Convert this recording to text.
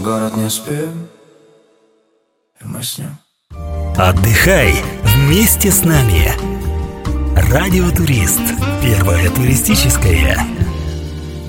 город не спим, и мы с ним. Отдыхай вместе с нами. Радиотурист. Первое туристическое.